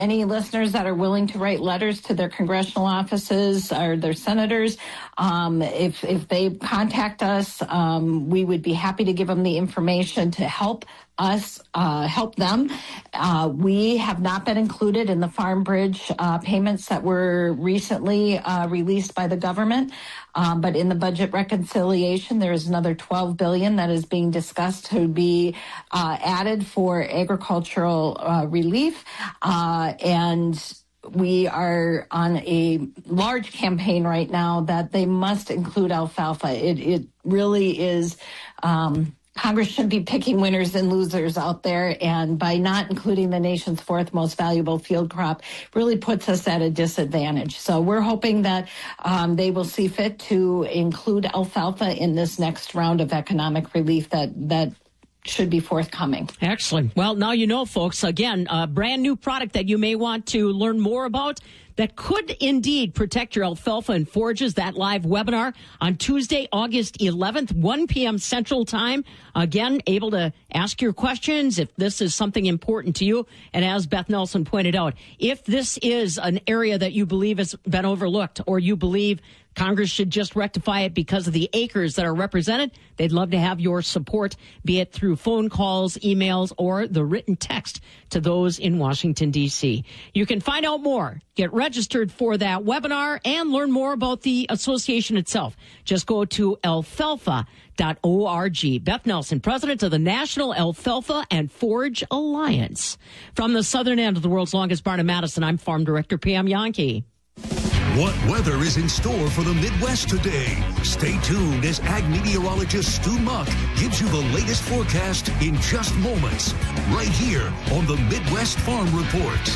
Any listeners that are willing to write letters to their congressional offices or their senators, if they contact us, we would be happy to give them the information to help us help them. We have not been included in the Farm Bridge payments that were recently released by the government. But in the budget reconciliation, there is another $12 billion that is being discussed to be added for agricultural relief. And we are on a large campaign right now that they must include alfalfa. It really is. Congress shouldn't be picking winners and losers out there, and by not including the nation's fourth most valuable field crop really puts us at a disadvantage. So we're hoping that they will see fit to include alfalfa in this next round of economic relief that should be forthcoming. Excellent. Well, now you know, folks, again, a brand new product that you may want to learn more about that could indeed protect your alfalfa and forages. That live webinar on Tuesday, August 11th, 1 p.m. Central Time. Again, able to ask your questions if this is something important to you. And as Beth Nelson pointed out, if this is an area that you believe has been overlooked or you believe Congress should just rectify it because of the acres that are represented, they'd love to have your support, be it through phone calls, emails, or the written text to those in Washington, D.C. You can find out more, get registered for that webinar, and learn more about the association itself. Just go to alfalfa.org. Beth Nelson, president of the National Alfalfa and Forage Alliance. From the southern end of the world's longest barn in Madison, I'm Farm Director Pam Yankee. What weather is in store for the Midwest today? Stay tuned as ag meteorologist Stu Muck gives you the latest forecast in just moments, right here on the Midwest Farm Report.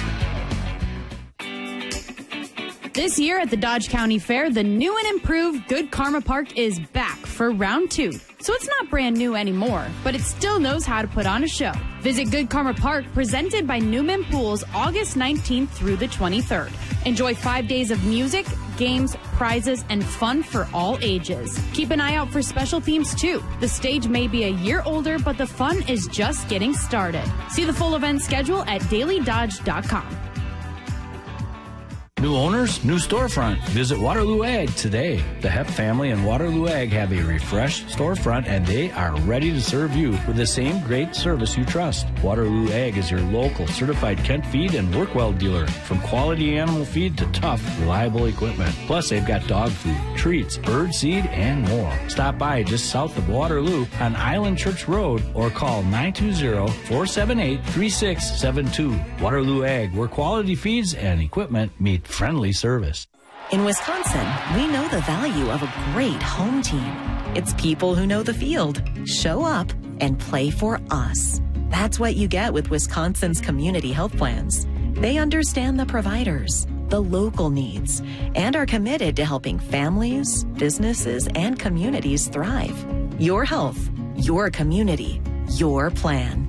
This year at the Dodge County Fair, the new and improved Good Karma Park is back for round 2. So it's not brand new anymore, but it still knows how to put on a show. Visit Good Karma Park, presented by Newman Pools, August 19th through the 23rd. Enjoy 5 days of music, games, prizes, and fun for all ages. Keep an eye out for special themes, too. The stage may be a year older, but the fun is just getting started. See the full event schedule at dailydodge.com. New owners, new storefront. Visit Waterloo Ag today. The Hepp family and Waterloo Ag have a refreshed storefront, and they are ready to serve you with the same great service you trust. Waterloo Ag is your local certified Kent Feed and Workwell dealer. From quality animal feed to tough, reliable equipment. Plus, they've got dog food, treats, bird seed, and more. Stop by just south of Waterloo on Island Church Road or call 920-478-3672. Waterloo Ag, where quality feeds and equipment meet friendly service. In Wisconsin, we know the value of a great home team. It's people who know the field, show up, and play for us. That's what you get with Wisconsin's community health plans. They understand the providers, the local needs, and are committed to helping families, businesses, and communities thrive. Your health, your community, your plan.